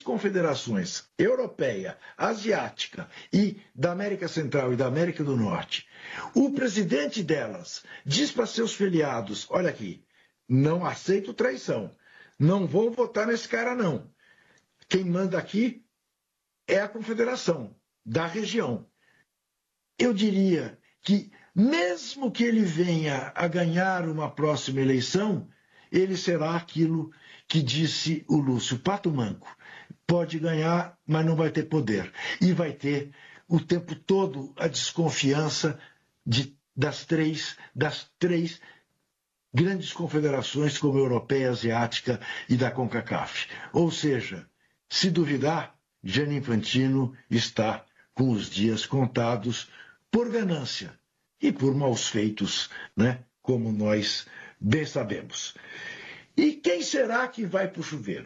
confederações europeia, asiática e da América Central e da América do Norte, o presidente delas diz para seus filiados, olha aqui, não aceito traição, não vou votar nesse cara não. Quem manda aqui é a confederação da região. Eu diria que, mesmo que ele venha a ganhar uma próxima eleição, ele será aquilo que disse o Lúcio Pato Manco. Pode ganhar, mas não vai ter poder. E vai ter o tempo todo a desconfiança das três grandes confederações, como a Europeia, a Asiática e da CONCACAF. Ou seja, se duvidar, Gianni Infantino está com os dias contados por ganância e por maus feitos, né? Como nós bem sabemos. E quem será que vai para o chuveiro?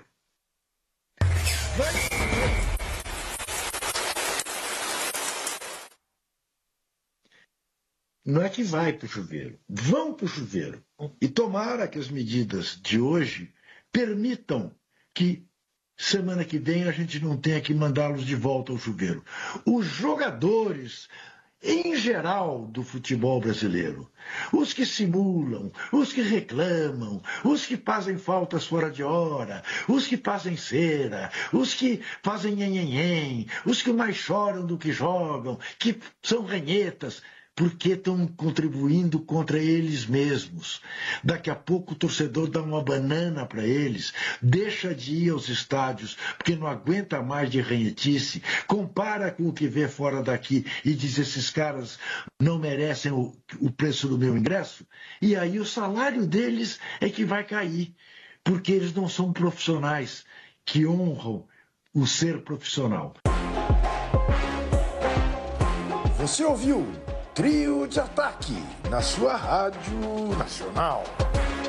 Não é que vai para o chuveiro, vão para o chuveiro. E tomara que as medidas de hoje permitam que semana que vem a gente não tenha que mandá-los de volta ao chuveiro. Os jogadores, em geral, do futebol brasileiro, os que simulam, os que reclamam, os que fazem faltas fora de hora, os que fazem cera, os que fazem nhenhenhen, os que mais choram do que jogam, que são ranhetas, porque estão contribuindo contra eles mesmos. Daqui a pouco o torcedor dá uma banana para eles, deixa de ir aos estádios, porque não aguenta mais de ranhetice, compara com o que vê fora daqui e diz, esses caras não merecem o preço do meu ingresso, e aí o salário deles é que vai cair, porque eles não são profissionais que honram o ser profissional. Você ouviu Trio de Ataque na sua Rádio Nacional.